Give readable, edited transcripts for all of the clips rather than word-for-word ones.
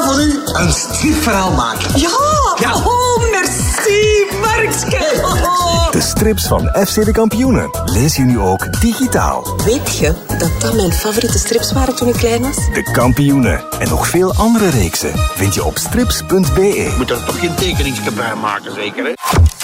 voor u een stripverhaal maken. Ja! Oh, merci, Markske. De strips van FC de Kampioenen lees je nu ook digitaal. Weet je dat mijn favoriete strips waren toen ik klein was? De Kampioenen en nog veel andere reeksen vind je op strips.be. Moet er toch geen tekeningsje bij maken, zeker, hè?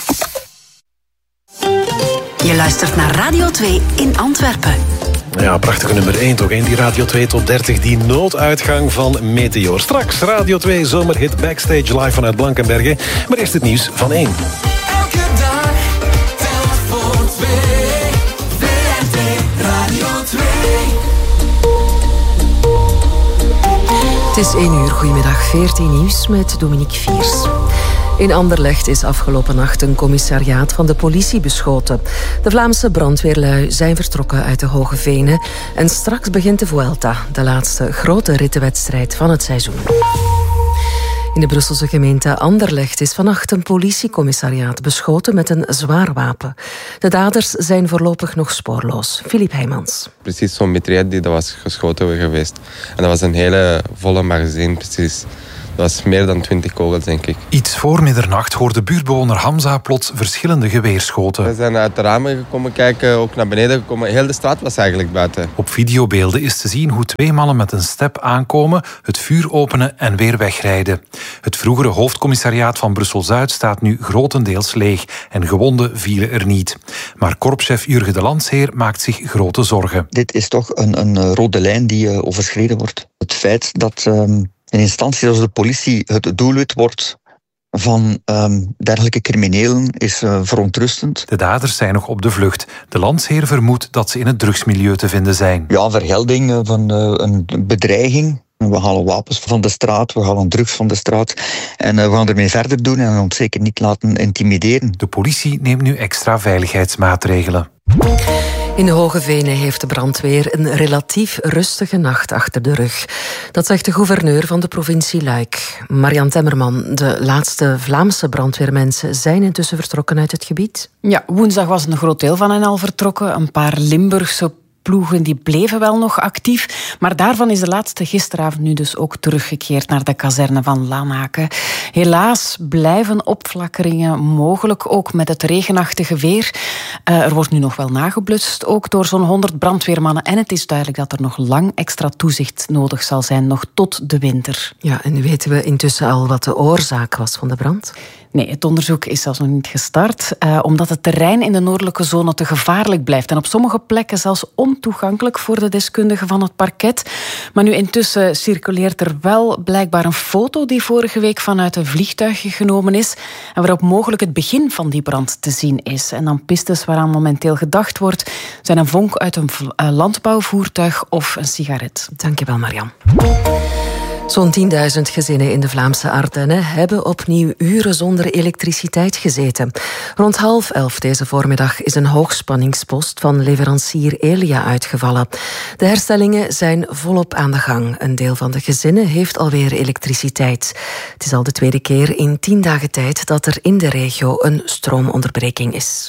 Je luistert naar Radio 2 in Antwerpen. Ja, prachtige nummer 1 toch, in die Radio 2 tot 30, die nooduitgang van Meteor. Straks Radio 2 zomerhit Backstage live vanuit Blankenberge. Maar eerst het nieuws van 1. Elke dag telt voor 2. VRT Radio 2. Het is 1 uur, goedemiddag, 14 nieuws met Dominique Viers. In Anderlecht is afgelopen nacht een commissariaat van de politie beschoten. De Vlaamse brandweerlui zijn vertrokken uit de Hoge Venen. En straks begint de Vuelta, de laatste grote rittenwedstrijd van het seizoen. In de Brusselse gemeente Anderlecht is vannacht een politiecommissariaat beschoten met een zwaar wapen. De daders zijn voorlopig nog spoorloos. Filip Heijmans. Precies zo'n mitraillette die dat was geschoten geweest. En dat was een hele volle magazine, precies. Dat was meer dan 20 kogels, denk ik. Iets voor middernacht hoorde buurtbewoner Hamza plots verschillende geweerschoten. We zijn uit de ramen gekomen kijken, ook naar beneden gekomen. Heel de straat was eigenlijk buiten. Op videobeelden is te zien hoe 2 mannen met een step aankomen, het vuur openen en weer wegrijden. Het vroegere hoofdcommissariaat van Brussel-Zuid staat nu grotendeels leeg en gewonden vielen er niet. Maar korpschef Jurgen de Landsheer maakt zich grote zorgen. Dit is toch een rode lijn die overschreden wordt. Het feit dat in instantie als de politie het doelwit wordt van dergelijke criminelen is verontrustend. De daders zijn nog op de vlucht. De Landsheer vermoedt dat ze in het drugsmilieu te vinden zijn. Ja, vergelding van een bedreiging. We halen wapens van de straat, we halen drugs van de straat en we gaan ermee verder doen en ons zeker niet laten intimideren. De politie neemt nu extra veiligheidsmaatregelen. In de Hoge Venen heeft de brandweer een relatief rustige nacht achter de rug. Dat zegt de gouverneur van de provincie Luik. Marian Temmerman, de laatste Vlaamse brandweermensen zijn intussen vertrokken uit het gebied. Ja, woensdag was een groot deel van hen al vertrokken. Een paar Limburgse ploegen die bleven wel nog actief. Maar daarvan is de laatste gisteravond nu dus ook teruggekeerd naar de kazerne van Lanaken. Helaas blijven opflakkeringen mogelijk, ook met het regenachtige weer. Er wordt nu nog wel nageblust, ook door zo'n 100 brandweermannen. En het is duidelijk dat er nog lang extra toezicht nodig zal zijn, nog tot de winter. Ja, en weten we intussen al wat de oorzaak was van de brand? Nee, het onderzoek is zelfs nog niet gestart, omdat het terrein in de noordelijke zone te gevaarlijk blijft. En op sommige plekken zelfs ontoegankelijk voor de deskundigen van het parket. Maar nu intussen circuleert er wel blijkbaar een foto die vorige week vanuit een vliegtuig genomen is en waarop mogelijk het begin van die brand te zien is. En dan pistes waaraan momenteel gedacht wordt zijn een vonk uit een landbouwvoertuig of een sigaret. Dankjewel, Marian. Zo'n 10.000 gezinnen in de Vlaamse Ardennen hebben opnieuw uren zonder elektriciteit gezeten. Rond 10:30 deze voormiddag is een hoogspanningspost van leverancier Elia uitgevallen. De herstellingen zijn volop aan de gang. Een deel van de gezinnen heeft alweer elektriciteit. Het is al de tweede keer in 10 dagen tijd dat er in de regio een stroomonderbreking is.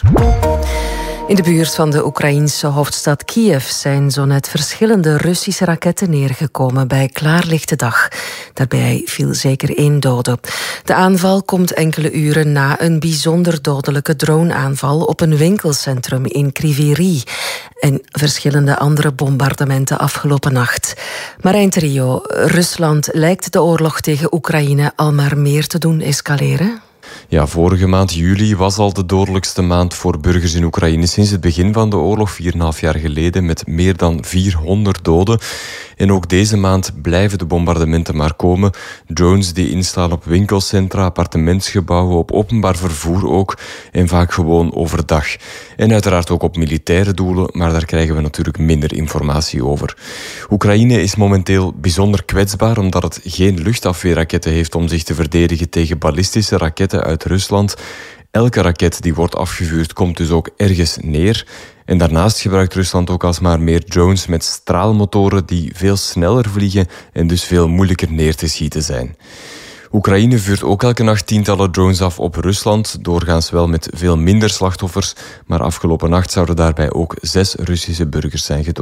In de buurt van de Oekraïense hoofdstad Kiev zijn zo net verschillende Russische raketten neergekomen bij klaarlichte dag. Daarbij viel zeker 1 dode. De aanval komt enkele uren na een bijzonder dodelijke droneaanval op een winkelcentrum in Kryvyi Rih en verschillende andere bombardementen afgelopen nacht. Marijn Trio, Rusland lijkt de oorlog tegen Oekraïne al maar meer te doen escaleren. Ja, vorige maand juli was al de dodelijkste maand voor burgers in Oekraïne sinds het begin van de oorlog, 4,5 jaar geleden, met meer dan 400 doden. En ook deze maand blijven de bombardementen maar komen. Drones die inslaan op winkelcentra, appartementsgebouwen, op openbaar vervoer ook, en vaak gewoon overdag. En uiteraard ook op militaire doelen, maar daar krijgen we natuurlijk minder informatie over. Oekraïne is momenteel bijzonder kwetsbaar omdat het geen luchtafweerraketten heeft om zich te verdedigen tegen ballistische raketten uit Rusland. Elke raket die wordt afgevuurd komt dus ook ergens neer. En daarnaast gebruikt Rusland ook alsmaar meer drones met straalmotoren die veel sneller vliegen en dus veel moeilijker neer te schieten zijn. Oekraïne vuurt ook elke nacht tientallen drones af op Rusland, doorgaans wel met veel minder slachtoffers, maar afgelopen nacht zouden daarbij ook 6 Russische burgers zijn gedood.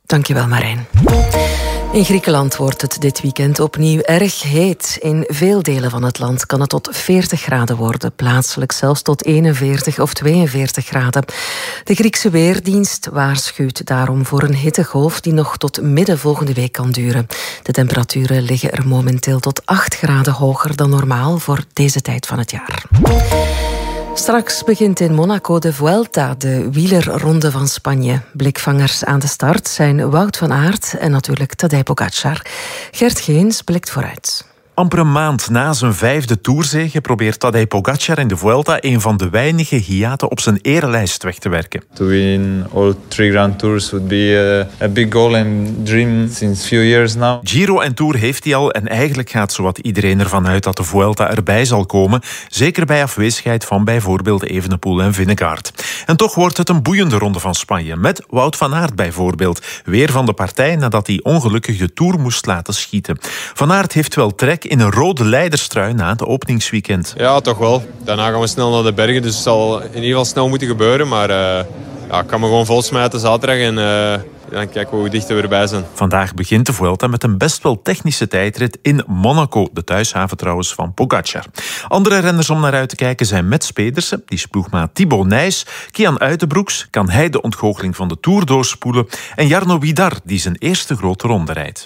Dankjewel, Marijn. In Griekenland wordt het dit weekend opnieuw erg heet. In veel delen van het land kan het tot 40 graden worden. Plaatselijk zelfs tot 41 of 42 graden. De Griekse Weerdienst waarschuwt daarom voor een hittegolf die nog tot midden volgende week kan duren. De temperaturen liggen er momenteel tot 8 graden hoger dan normaal voor deze tijd van het jaar. Straks begint in Monaco de Vuelta, de wielerronde van Spanje. Blikvangers aan de start zijn Wout van Aert en natuurlijk Tadej Pogačar. Gert Geens blikt vooruit. Amper een maand na zijn 5e tourzege probeert Tadej Pogačar in de Vuelta een van de weinige hiaten op zijn erelijst weg te werken. To win all 3 Grand Tours would be a big goal and dream since few years now. Giro en Tour heeft hij al en eigenlijk gaat zowat iedereen ervan uit dat de Vuelta erbij zal komen. Zeker bij afwezigheid van bijvoorbeeld Evenepoel en Vingegaard. En toch wordt het een boeiende ronde van Spanje. Met Wout van Aert bijvoorbeeld. Weer van de partij nadat hij ongelukkig de Tour moest laten schieten. Van Aert heeft wel trek in een rode leiderstrui na het openingsweekend. Ja, toch wel. Daarna gaan we snel naar de bergen, dus het zal in ieder geval snel moeten gebeuren. Maar ik kan me gewoon vol smijten zaterdag en dan kijken we hoe dicht we erbij zijn. Vandaag begint de Vuelta met een best wel technische tijdrit in Monaco, de thuishaven trouwens van Pogačar. Andere renners om naar uit te kijken zijn Mets Pedersen, die is ploegmaat Thibaut Nys, Kian Uitenbroeks, kan hij de ontgoocheling van de Tour doorspoelen en Jarno Widar, die zijn eerste grote ronde rijdt.